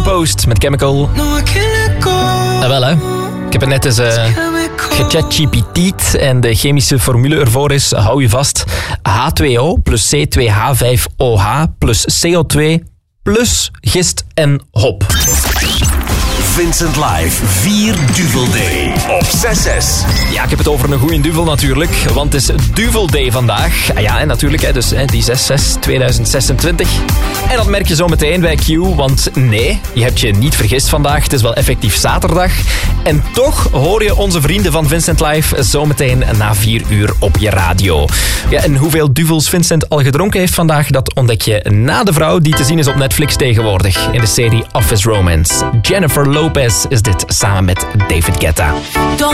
Frankie Post met Chemical. Wel hè. Ik heb het net eens gechatGPT'd en de chemische formule ervoor is, hou je vast, H2O plus C2H5OH plus CO2 plus gist en hop. Vincent Live 4 Duvel Day op 6-6. Ja, ik heb het over een goeie duvel natuurlijk, want het is Duvel Day vandaag. Ja, en natuurlijk, dus die 6-6-2026. En dat merk je zo meteen bij Q, want nee, je hebt je niet vergist vandaag. Het is wel effectief zaterdag. En toch hoor je onze vrienden van Vincent Live zo meteen na 4 uur op je radio. Ja, en hoeveel duvels Vincent al gedronken heeft vandaag, dat ontdek je na de vrouw die te zien is op Netflix tegenwoordig in de serie Office Romance. Jennifer Lopez is dit samen met David Guetta.